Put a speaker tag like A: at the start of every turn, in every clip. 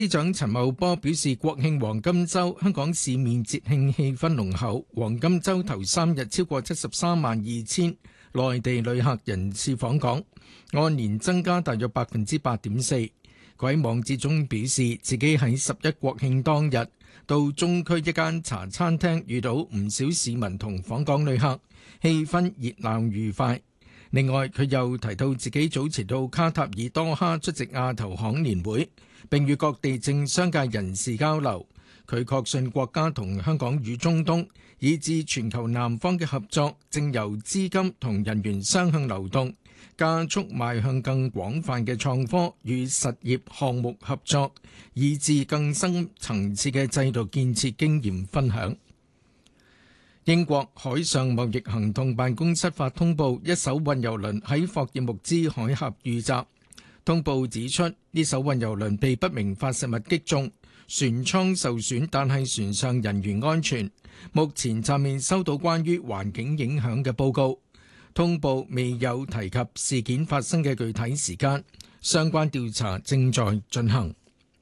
A: 司長陳茂波表示，國慶黃金週香港市面節慶氣氛濃厚，黃金週頭3日超過73.2萬內地旅客人次訪港，按年增加大約8.4%。佢喺網誌中表示，自己喺11國慶當日到中區一間茶餐廳遇到唔少市民同訪港旅客，氣氛熱鬧愉快。另外，佢又提到自己早前到卡塔爾多哈出席亞投行年會，並與各地政商界人士交流。佢確信國家同香港與中東以至全球南方嘅合作，正由資金同人員雙向流動，加速邁向更廣泛嘅創科與實業項目合作，以至更深層次嘅制度建設經驗分享。英國海上貿易行動辦公室發通報，一艘運油輪喺霍爾木茲海峽遇襲。通報指出，呢艘運油輪被不明發射物擊中，船艙受損，但係船上人員安全。目前暫未收到關於環境影響嘅報告。通報未有提及事件發生嘅具體時間，相關調查正在進行。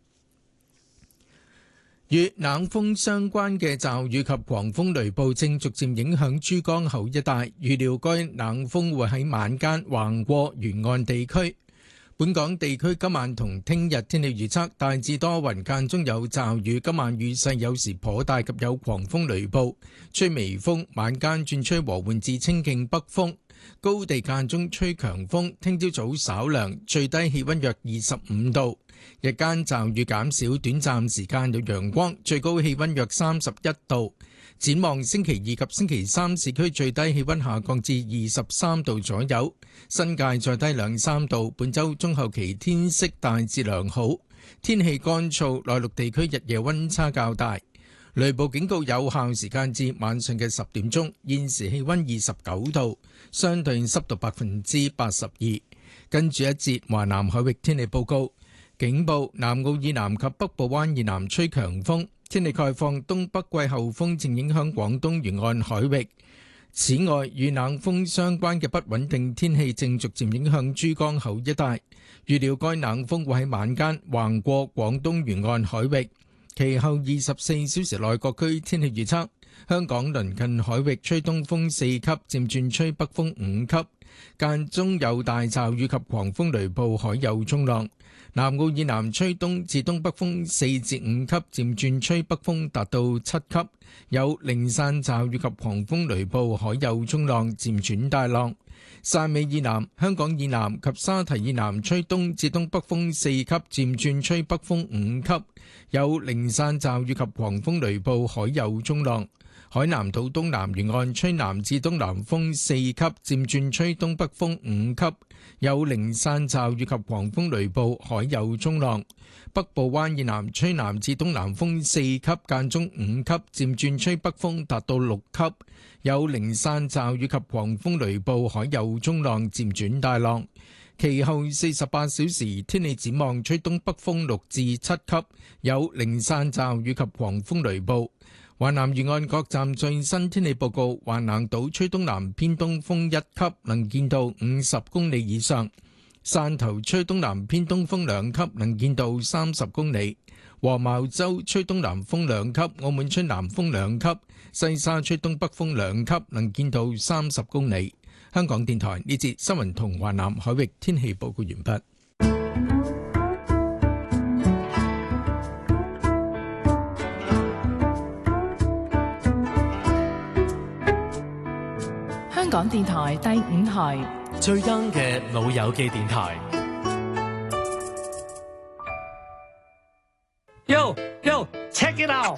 A: 與冷鋒相關嘅驟雨及狂風雷暴正逐漸影響珠江口一帶，預料該冷鋒會喺晚間橫過沿岸地區。本港地區今晚同聽日天氣預測大致多雲，間中有驟雨，今晚雨勢有時頗大及有狂風雷暴，吹微風，晚間轉吹和緩至清勁北風，高地間中吹強風。聽朝早稍涼，最低氣溫約25度，日間驟雨減少，短暫時間有陽光，最高氣溫約31度。展望星期二及星期三，市區最低氣溫下降至23度左右，新界再低2-3度。本週中後期天色大致良好，天氣乾燥，內陸地區日夜溫差較大。雷暴警告有效時間至晚上嘅10點鐘。現時氣溫29度，相對濕度82%。跟住一節華南海域天氣報告，警報：南澳以南及北部灣以南吹強風。天氣概況，東北季候風正影響廣東沿岸海域。此外，與冷鋒相關嘅不穩定天氣正逐漸影響珠江口一帶。預料該冷鋒會喺晚間橫過廣東沿岸海域。其後24小時內各區天氣預測：香港鄰近海域吹東風4級，漸轉吹北風5級，間中有大驟雨及狂風雷暴，海有中浪。南澳以南吹東至東北風4至5級，漸轉吹北風達到7級，有零散驟雨及狂風雷暴，海有中浪，漸轉大浪。汕尾以南、香港以南及沙堤以南吹東至東北風4級，漸轉吹北風5級，有零散驟雨及狂風雷暴，海有中浪。海南島東南沿岸吹南至東南風4級，漸轉吹東北風5級，有零散驟雨及狂風雷暴，海有中浪。北部灣以南吹南至東南風4級，間中5級，漸轉吹北風達到6級，有零散驟雨及狂風雷暴，海有中浪，漸轉大浪。其後48小時天氣展望，吹東北風6至7級，有零散驟雨及狂風雷暴。華南沿岸各站最新天氣報告：華南島吹東南偏東風1級，能見度50公里以上；汕頭吹東南偏東風2級，能見度30公里；黃茅洲吹東南風2級，澳門吹南風2級；西沙吹東北風2級，能見度30公里。香港電台呢節新聞同華南海域天氣報告完畢。
B: 香港電台第5台
C: 最 young 嘅老友記電台。
D: Yo, check it out！